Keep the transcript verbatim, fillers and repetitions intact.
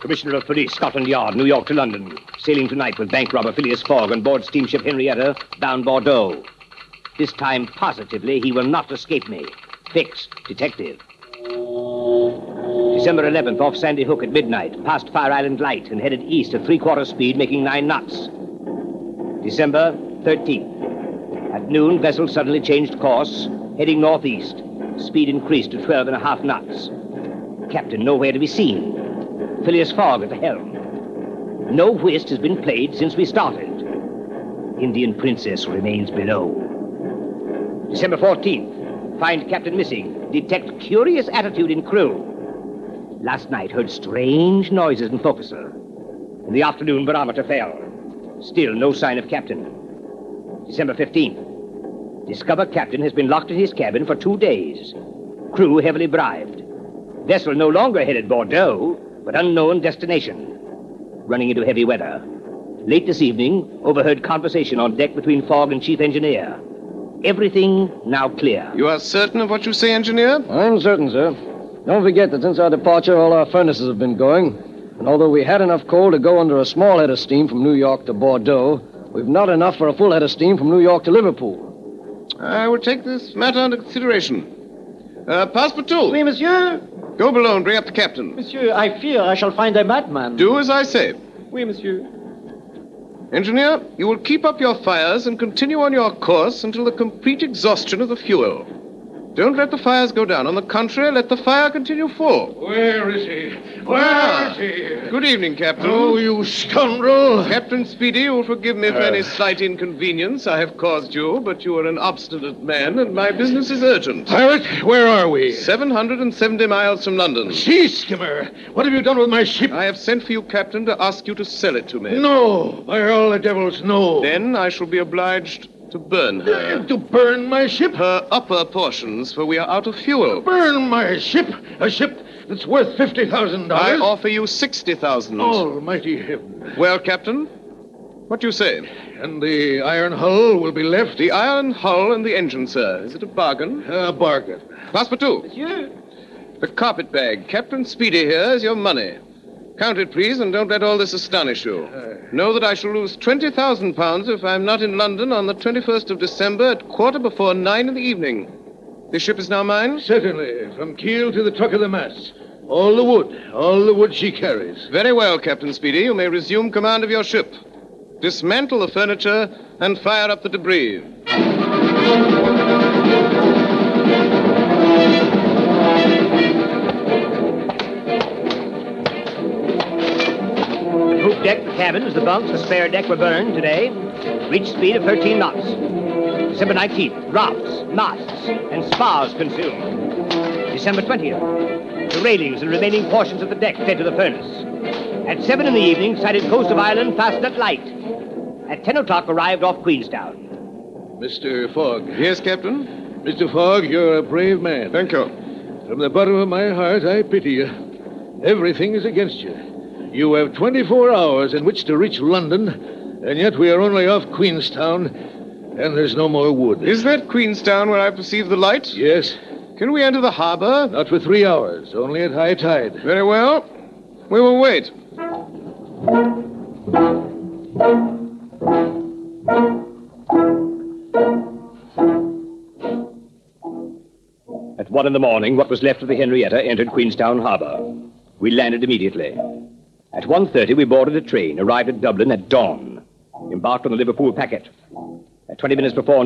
Commissioner of Police, Scotland Yard, New York to London. Sailing tonight with bank robber Phileas Fogg on board steamship Henrietta, bound Bordeaux. This time, positively, he will not escape me. Fixed, detective. December eleventh, off Sandy Hook at midnight, past Fire Island Light and headed east at three-quarter speed, making nine knots. December thirteenth. At noon, vessel suddenly changed course, heading northeast. Speed increased to twelve and a half knots. Captain nowhere to be seen. Phileas Fogg at the helm. No whist has been played since we started. Indian Princess remains below. December fourteenth. Find captain missing. Detect curious attitude in crew. Last night heard strange noises in forecastle. In the afternoon, barometer fell. Still no sign of captain. December fifteenth. Discover captain has been locked in his cabin for two days. Crew heavily bribed. Vessel no longer headed Bordeaux, but unknown destination. Running into heavy weather. Late this evening, overheard conversation on deck between Fogg and chief engineer. Everything now clear. You are certain of what you say, engineer? I'm certain, sir. Don't forget that since our departure, all our furnaces have been going. And although we had enough coal to go under a small head of steam from New York to Bordeaux, we've not enough for a full head of steam from New York to Liverpool. I will take this matter under consideration. Uh, Passepartout. Oui, monsieur. Go below and bring up the captain. Monsieur, I fear I shall find a madman. Do as I say. Oui, monsieur. Engineer, you will keep up your fires and continue on your course until the complete exhaustion of the fuel. Don't let the fires go down. On the contrary, let the fire continue full. Where is he? Where Ah. is he? Good evening, Captain. Oh, you scoundrel! Captain Speedy, you will forgive me for Uh. any slight inconvenience I have caused you, but you are an obstinate man, and my business is urgent. Pirate, where are we? seven hundred seventy miles from London. Sea skimmer! What have you done with my ship? I have sent for you, Captain, to ask you to sell it to me. No! By all the devils, no! Then I shall be obliged to burn her. Uh, to burn my ship? Her upper portions, for we are out of fuel. Burn my ship? A ship that's worth fifty thousand I dollars? offer you sixty thousand. Almighty heaven. Well, Captain, what do you say? And the iron hull will be left? The iron hull and the engine, sir. Is it a bargain? A bargain. Passepartout. Monsieur. The carpet bag. Captain Speedy here is your money. Count it, please, and don't let all this astonish you. Uh, know that I shall lose twenty thousand pounds if I'm not in London on the twenty-first of December at quarter before nine in the evening. This ship is now mine? Certainly, from keel to the truck of the mast. All the wood, all the wood she carries. Very well, Captain Speedy. You may resume command of your ship. Dismantle the furniture and fire up the debris. Poop deck, the cabins, the bunks, the spare deck were burned today. Reached speed of thirteen knots. December nineteenth, rafts, masts, and spars consumed. December twentieth, the railings and remaining portions of the deck fed to the furnace. At seven in the evening, sighted coast of Ireland, fastened at light. At ten o'clock, arrived off Queenstown. Mister Fogg. Yes, Captain? Mister Fogg, you're a brave man. Thank you. From the bottom of my heart, I pity you. Everything is against you. You have twenty-four hours in which to reach London, and yet we are only off Queenstown, and there's no more wood. Is that Queenstown where I perceive the light? Yes. Can we enter the harbor? Not for three hours, only at high tide. Very well. We will wait. At one in the morning, what was left of the Henrietta entered Queenstown Harbor. We landed immediately. At one thirty, we boarded a train, arrived at Dublin at dawn, embarked on the Liverpool packet. At twenty minutes before